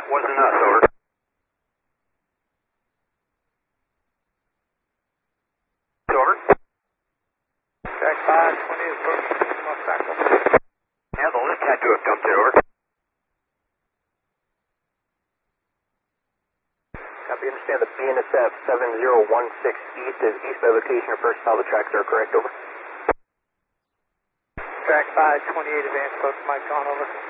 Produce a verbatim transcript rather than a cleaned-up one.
That wasn't us, over. Over. Track five twenty is approaching Los Sacco. Yeah, the lift had to have dumped it, over. Copy, understand the B N S F seven zero one six East is east by location of first how the tracks are correct, over. Track five twenty-eight advanced close to Mike John, over.